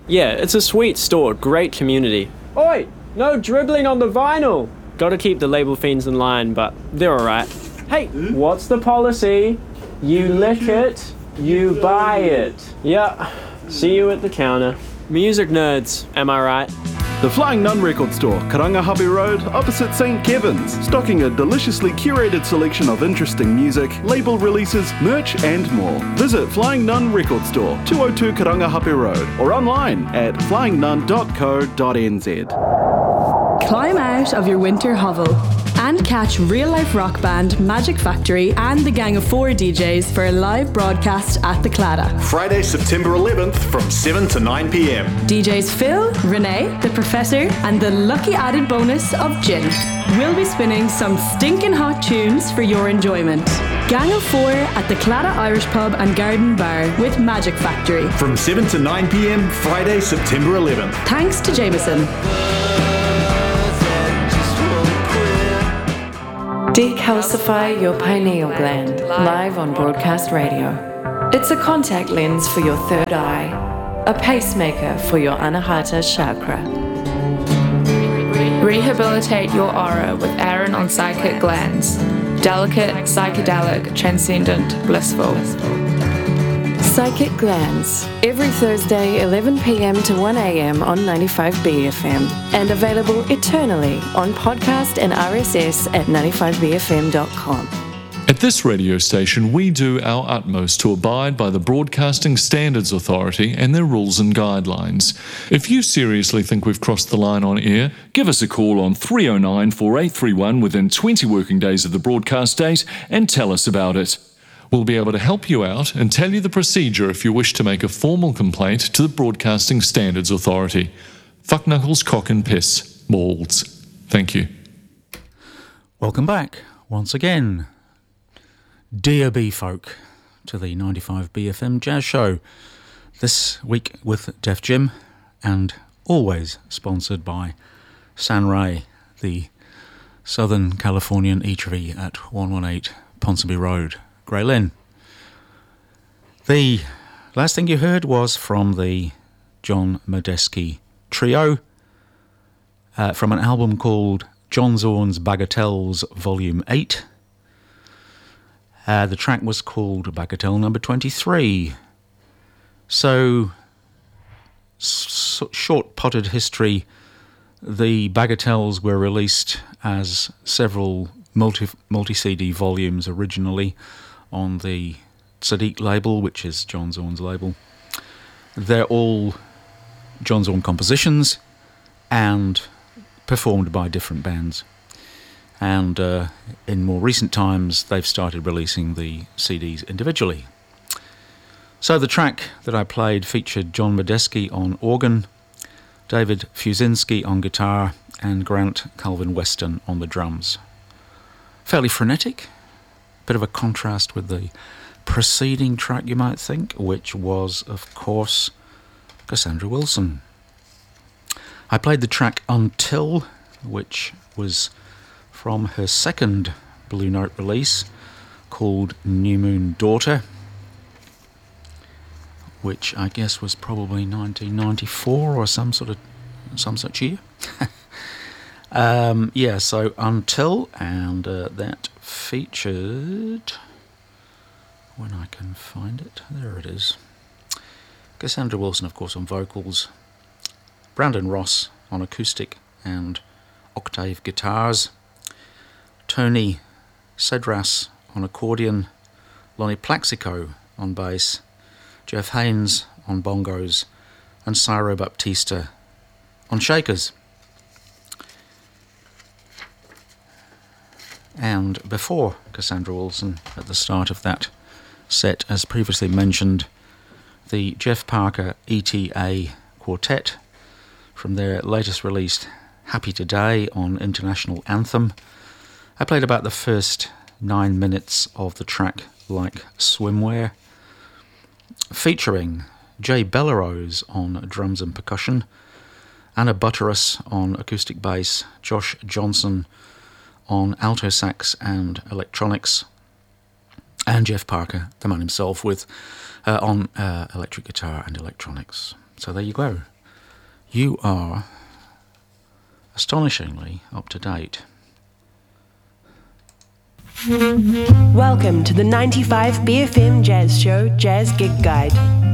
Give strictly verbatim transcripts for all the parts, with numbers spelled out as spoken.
Yeah, it's a sweet store, great community. Oi, no dribbling on the vinyl! Gotta keep the label fiends in line, but they're alright. Hey, what's the policy? You lick it, you buy it. Yeah, see you at the counter. Music nerds, am I right? The Flying Nun Record Store, Karangahape Road, opposite Saint Kevin's, stocking a deliciously curated selection of interesting music, label releases, merch and more. Visit Flying Nun Record Store, two oh two Karangahape Road, or online at flying nun dot co dot n z. Climb out of your winter hovel and catch real-life rock band Magic Factory and the Gang of Four D Js for a live broadcast at the Claddagh. Friday, September eleventh from seven to nine p.m. D Js Phil, Renee, the Professor and the lucky added bonus of Gin. We'll be spinning some stinking hot tunes for your enjoyment. Gang of Four at the Claddagh Irish Pub and Garden Bar with Magic Factory. From seven to nine p.m, Friday, September eleventh. Thanks to Jameson. Decalcify your pineal gland, live on broadcast radio. It's a contact lens for your third eye, a pacemaker for your anahata chakra. Rehabilitate your aura with Aaron on Psychic Glands. Delicate, psychedelic, transcendent, blissful. Psychic Glands, every Thursday eleven p.m. to one a.m. on ninety-five B F M, and available eternally on podcast and R S S at ninety-five b f m dot com. At this radio station, we do our utmost to abide by the Broadcasting Standards Authority and their rules and guidelines. If you seriously think we've crossed the line on air, give us a call on three oh nine, four eight three one within twenty working days of the broadcast date and tell us about it. We'll be able to help you out and tell you the procedure if you wish to make a formal complaint to the Broadcasting Standards Authority. Fuck knuckles, cock and piss. Balls. Thank you. Welcome back, once again, dear B-folk, to the ninety-five B F M Jazz Show. This week with Def Jim, and always sponsored by San Ray, the Southern Californian eatery at one eighteen Ponsonby Road, Grey Lynn. The last thing you heard was from the John Medeski Trio, uh, from an album called John Zorn's Bagatelles Volume eight. Uh, the track was called Bagatelle Number twenty-three. So, s- short potted history, the Bagatelles were released as several multi, multi-C D volumes originally on the Sadiq label, which is John Zorn's label. They're all John Zorn compositions and performed by different bands. And uh, in more recent times, they've started releasing the C Ds individually. So the track that I played featured John Medeski on organ, David Fusinski on guitar, and Grant Calvin Weston on the drums. Fairly frenetic, bit of a contrast with the preceding track, you might think, which was, of course, Cassandra Wilson. I played the track Until, which was from her second Blue Note release called New Moon Daughter, which I guess was probably nineteen ninety-four or some sort of some such year. um, yeah, so Until, and uh, that featured, when I can find it, there it is, Cassandra Wilson, of course, on vocals, Brandon Ross on acoustic and octave guitars, Tony Cedras on accordion, Lonnie Plaxico on bass, Jeff Haynes on bongos, and Cyro Baptista on shakers. And before Cassandra Wilson, at the start of that set, as previously mentioned, the Jeff Parker E T A Quartet from their latest released Happy Today on International Anthem. I played about the first nine minutes of the track Like Swimwear, featuring Jay Bellerose on drums and percussion, Anna Butterus on acoustic bass, Josh Johnson on alto sax and electronics, and Jeff Parker, the man himself, with uh, on uh, electric guitar and electronics. So there you go. You are astonishingly up to date. Welcome to the ninety-five B F M Jazz Show Jazz Gig Guide.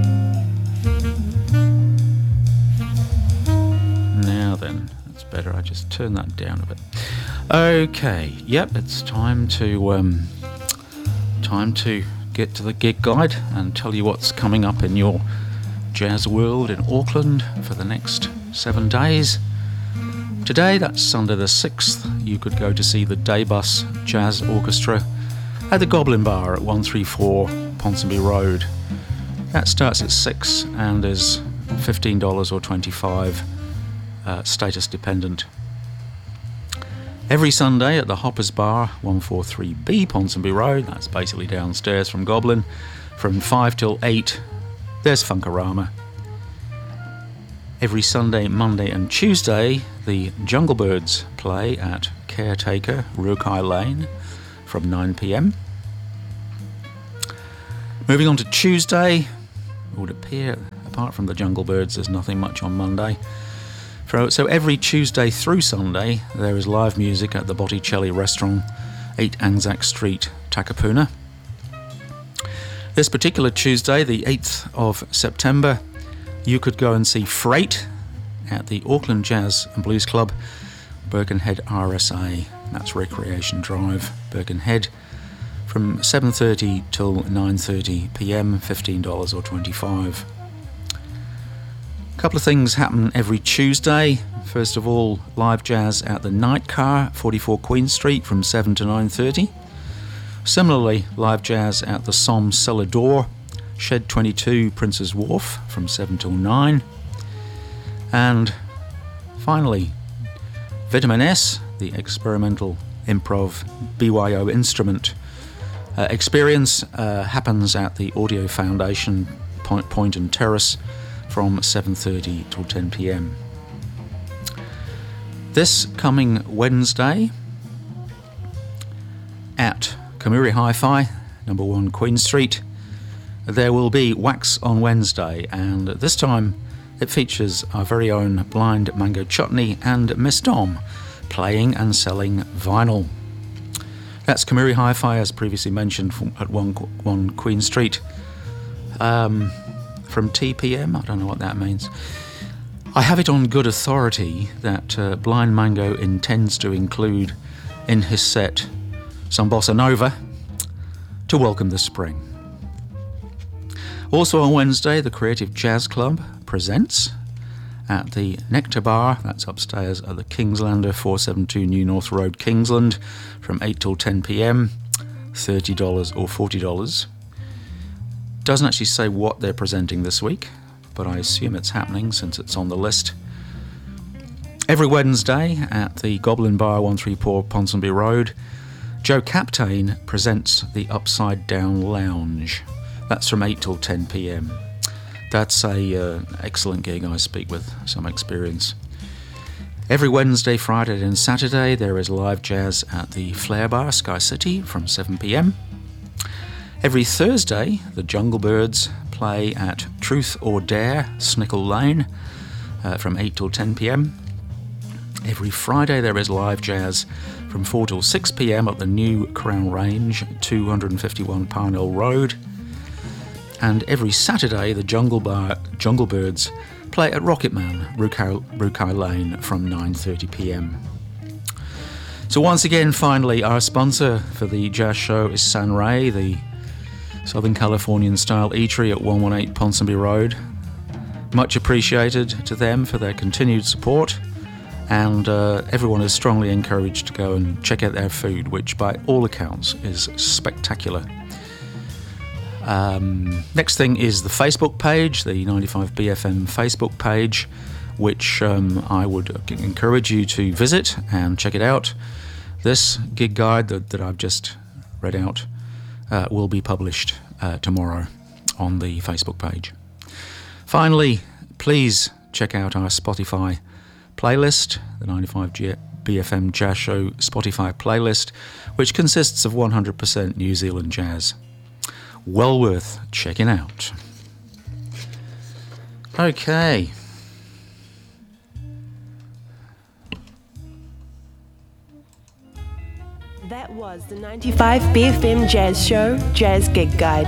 Now then, that's better. I just turn that down a bit. Okay, yep, it's time to um, time to get to the gig guide and tell you what's coming up in your jazz world in Auckland for the next seven days. Today, that's Sunday the sixth, you could go to see the Daybus Jazz Orchestra at the Goblin Bar at one thirty-four Ponsonby Road. That starts at six and is fifteen dollars or twenty-five dollars, uh, status dependent. Every Sunday at the Hoppers Bar, one forty-three B Ponsonby Road, that's basically downstairs from Goblin, from five till eight, there's Funkarama. Every Sunday, Monday and Tuesday, the Jungle Birds play at Caretaker, Rukai Lane, from nine p m. Moving on to Tuesday, it would appear, apart from the Jungle Birds, there's nothing much on Monday. So every Tuesday through Sunday, there is live music at the Botticelli Restaurant, eight Anzac Street, Takapuna. This particular Tuesday, the eighth of September, you could go and see Freight at the Auckland Jazz and Blues Club, Birkenhead R S A. That's Recreation Drive, Birkenhead, from seven thirty till nine thirty p m, fifteen dollars or twenty-five dollars. A couple of things happen every Tuesday. First of all, live jazz at the Night Car, forty-four Queen Street, from seven to nine thirty. Similarly, live jazz at the Somme Cellar Door, Shed twenty-two, Prince's Wharf, from seven till nine. And finally, Vitamin S, the experimental improv B Y O instrument uh, experience, uh, happens at the Audio Foundation, Point, Point and Terrace, from seven thirty till ten p m. This coming Wednesday at Kamuri Hi-Fi, number one Queen Street, there will be Wax on Wednesday, and this time it features our very own Blind Mango Chutney and Miss Dom playing and selling vinyl. That's Kamuri Hi-Fi, as previously mentioned, from, at one, one Queen Street, um, from T P M. I don't know what that means. I have it on good authority that uh, Blind Mango intends to include in his set some bossa nova to welcome the spring. Also on Wednesday, the Creative Jazz Club presents at the Nectar Bar, that's upstairs at the Kingslander, four seventy-two New North Road, Kingsland, from eight till ten p m, thirty dollars or forty dollars. Doesn't actually say what they're presenting this week, but I assume it's happening since it's on the list. Every Wednesday at the Goblin Bar, one thirty-four Ponsonby Road, Joe Captain presents the Upside Down Lounge. That's from eight till ten p m. That's a uh, excellent gig, I speak with some experience. Every Wednesday, Friday and Saturday there is live jazz at the Flair Bar, Sky City, from seven p m. Every Thursday, the Jungle Birds play at Truth or Dare, Snickle Lane, uh, from eight till ten p m. Every Friday there is live jazz from four till six p m at the new Crown Range, two fifty-one Parnell Road. And every Saturday, the Jungle Bar, Jungle Birds play at Rocketman, Rukai, Rukai Lane, from nine thirty p m. So once again, finally, our sponsor for the jazz show is San Ray, the Southern Californian style eatery at one eighteen Ponsonby Road. Much appreciated to them for their continued support, and uh, everyone is strongly encouraged to go and check out their food, which by all accounts is spectacular. Um, next thing is the Facebook page, the ninety-five B F M Facebook page, which um, I would encourage you to visit and check it out. This gig guide that, that I've just read out uh, will be published uh, tomorrow on the Facebook page. Finally, please check out our Spotify playlist, the ninety-five B F M Jazz Show Spotify playlist, which consists of one hundred percent New Zealand jazz. Well worth checking out. Okay. was the ninety-five B F M Jazz Show, Jazz Gig Guide.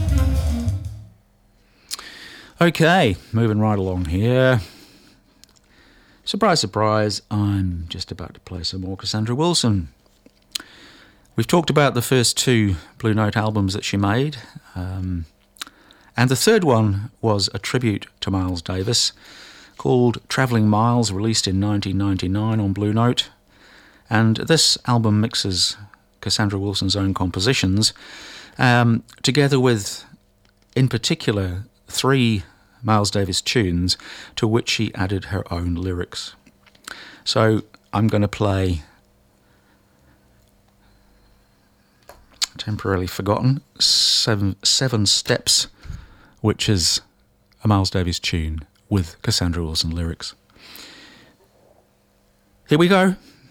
Okay, moving right along here. Surprise, surprise, I'm just about to play some more Cassandra Wilson. We've talked about the first two Blue Note albums that she made, um, and the third one was a tribute to Miles Davis called Travelling Miles, released in nineteen ninety-nine on Blue Note. And this album mixes Cassandra Wilson's own compositions, um, together with, in particular, three Miles Davis tunes to which she added her own lyrics. So I'm going to play temporarily forgotten Seven, Seven Steps, which is a Miles Davis tune with Cassandra Wilson lyrics. Here we go.